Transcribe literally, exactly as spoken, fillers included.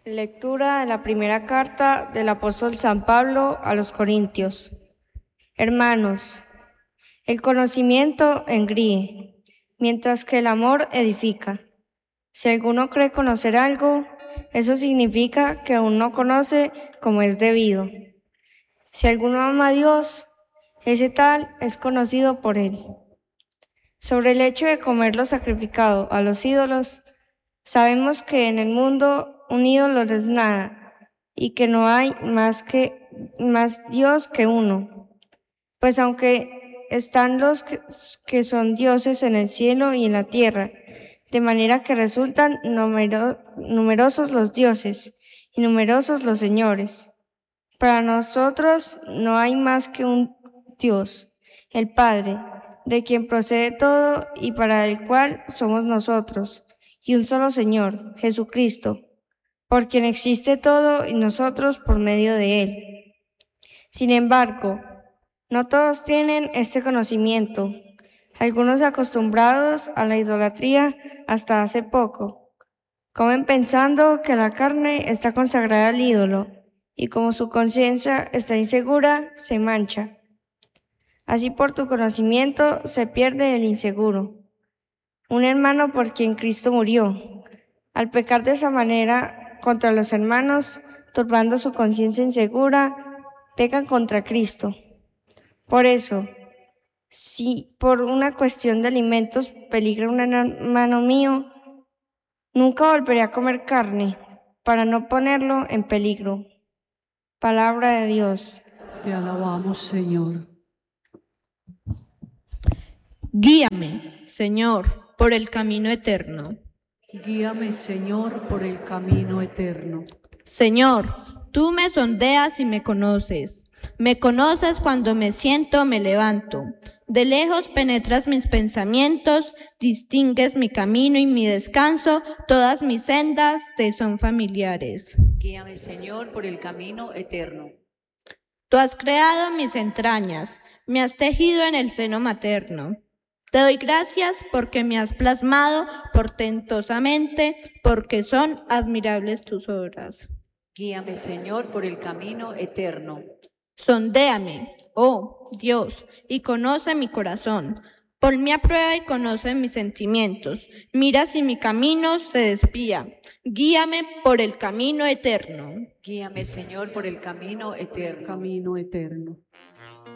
Lectura de la primera carta del apóstol San Pablo a los Corintios. Hermanos, el conocimiento engríe, mientras que el amor edifica. Si alguno cree conocer algo, eso significa que aún no conoce como es debido. Si alguno ama a Dios, ese tal es conocido por él. Sobre el hecho de comer lo sacrificado a los ídolos, sabemos que en el mundo un ídolo no es nada y que no hay más que más Dios que uno. Pues aunque están los que, que son dioses en el cielo y en la tierra, de manera que resultan numero, numerosos los dioses y numerosos los señores. Para nosotros no hay más que un Dios, el Padre, de quien procede todo y para el cual somos nosotros, y un solo Señor, Jesucristo, por quien existe todo y nosotros por medio de Él. Sin embargo, no todos tienen este conocimiento. Algunos acostumbrados a la idolatría hasta hace poco, comen pensando que la carne está consagrada al ídolo, y como su conciencia está insegura, se mancha. Así por tu conocimiento se pierde el inseguro, un hermano por quien Cristo murió. Al pecar de esa manera contra los hermanos, turbando su conciencia insegura, pecan contra Cristo. Por eso, si por una cuestión de alimentos peligra un hermano mío, nunca volveré a comer carne para no ponerlo en peligro. Palabra de Dios. Te alabamos, Señor. Guíame, Señor, por el camino eterno. Guíame, Señor, por el camino eterno. Señor, tú me sondeas y me conoces. Me conoces cuando me siento, me levanto. De lejos penetras mis pensamientos, distingues mi camino y mi descanso, todas mis sendas te son familiares. Guíame, Señor, por el camino eterno. Tú has creado mis entrañas, me has tejido en el seno materno. Te doy gracias porque me has plasmado portentosamente, porque son admirables tus obras. Guíame, Señor, por el camino eterno. Sondéame, oh Dios, y conoce mi corazón. Ponme a prueba y conoce mis sentimientos. Mira si mi camino se desvía. Guíame por el camino eterno. Guíame, Señor, por el camino eterno. Camino eterno.